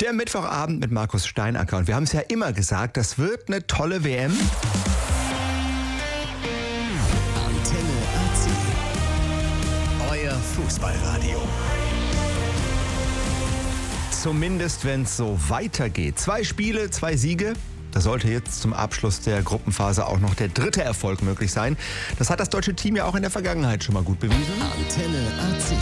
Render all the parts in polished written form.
Der Mittwochabend mit Markus Steinacker. Und wir haben es ja immer gesagt, das wird eine tolle WM. Antenne AC. Euer Fußballradio. Zumindest, wenn es so weitergeht. 2 Spiele, 2 Siege. Da sollte jetzt zum Abschluss der Gruppenphase auch noch der 3. Erfolg möglich sein. Das hat das deutsche Team ja auch in der Vergangenheit schon mal gut bewiesen. Antenne AC.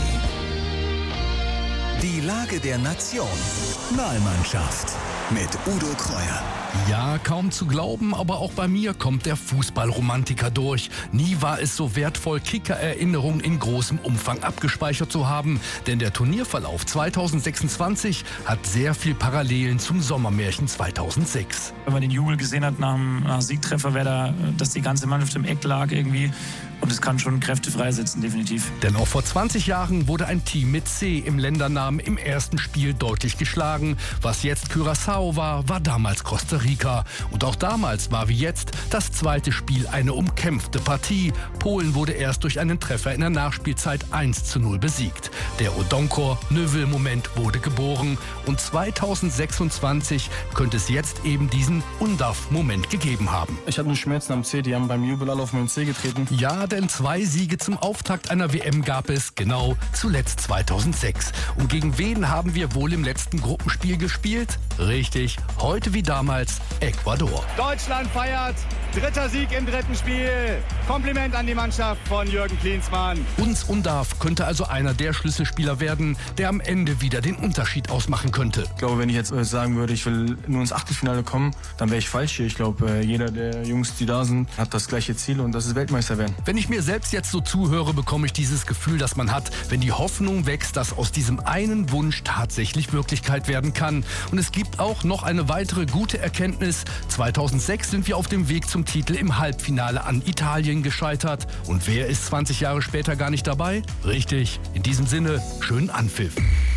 Die Lage der Nation. Nationalmannschaft mit Udo Kreuer. Ja, kaum zu glauben, aber auch bei mir kommt der Fußballromantiker durch. Nie war es so wertvoll, Kicker-Erinnerungen in großem Umfang abgespeichert zu haben. Denn der Turnierverlauf 2026 hat sehr viel Parallelen zum Sommermärchen 2006. Wenn man den Jubel gesehen hat nach dem Siegtreffer, dass die ganze Mannschaft im Eck lag irgendwie. Und es kann schon Kräfte freisetzen, definitiv. Denn auch vor 20 Jahren wurde ein Team mit C im Ländernamen im ersten Spiel deutlich geschlagen. Was jetzt Curaçao war, war damals Costa Rica. Und auch damals war wie jetzt das zweite Spiel eine umkämpfte Partie. Polen wurde erst durch einen Treffer in der Nachspielzeit 1:0 besiegt. Der Odonkor-Neuville-Moment wurde geboren. Und 2026 könnte es jetzt eben diesen Undav-Moment gegeben haben. Ich hatte nur Schmerzen am C, die haben beim Jubel alle auf meinen C getreten. Ja, denn 2 Siege zum Auftakt einer WM gab es, genau, zuletzt 2006. Und gegen wen haben wir wohl im letzten Gruppenspiel gespielt? Richtig, heute wie damals Ecuador. Deutschland feiert, 3. Sieg im 3. Spiel. Kompliment an die Mannschaft von Jürgen Klinsmann. Uns Undav könnte also einer der Schlüsselspieler werden, der am Ende wieder den Unterschied ausmachen könnte. Ich glaube, wenn ich jetzt sagen würde, ich will nur ins Achtelfinale kommen, dann wäre ich falsch hier. Ich glaube, jeder der Jungs, die da sind, hat das gleiche Ziel und das ist Weltmeister werden. Wenn ich mir selbst jetzt so zuhöre, bekomme ich dieses Gefühl, das man hat, wenn die Hoffnung wächst, dass aus diesem einen Wunsch tatsächlich Wirklichkeit werden kann. Und es gibt auch noch eine weitere gute Erkenntnis. 2006 sind wir auf dem Weg zum Titel im Halbfinale an Italien gescheitert. Und wer ist 20 Jahre später gar nicht dabei? Richtig, in diesem Sinne, schönen Anpfiff.